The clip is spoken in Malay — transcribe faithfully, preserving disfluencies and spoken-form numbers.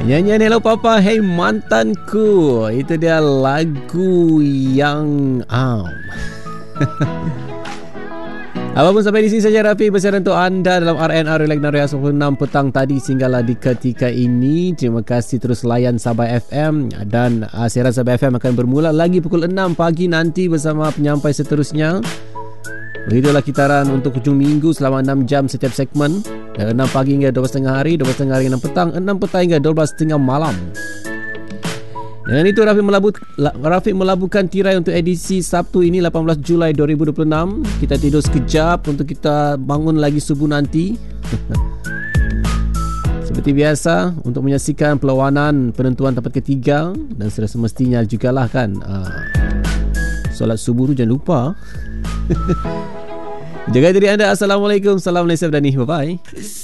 Nyanyian Hello Papa, Hey Mantanku. Itu dia lagu yang um. Apapun sampai di sini saja Rafi bersiaran untuk anda dalam R N R Relax Naria sembilan puluh enam petang tadi sehinggalah di ketika ini. Terima kasih terus layan Sabah F M dan uh, siaran Sabah F M akan bermula lagi pukul enam pagi nanti bersama penyampai seterusnya. Begitulah kitaran untuk hujung minggu selama enam jam setiap segmen. Dari enam pagi hingga dua belas tiga puluh hari, dua belas tiga puluh hari enam petang, enam petang hingga dua belas tiga puluh malam. Dengan itu Rafiq melabur, Rafiq melabuhkan tirai untuk edisi Sabtu ini lapan belas Julai dua ribu dua puluh enam. Kita tidur sekejap untuk kita bangun lagi subuh nanti. Seperti biasa untuk menyaksikan perlawanan penentuan tempat ketiga dan sudah semestinya jugalah kan uh, solat subuh tu jangan lupa. Jaga diri anda. Assalamualaikum. Salam Malaysia dan bye bye.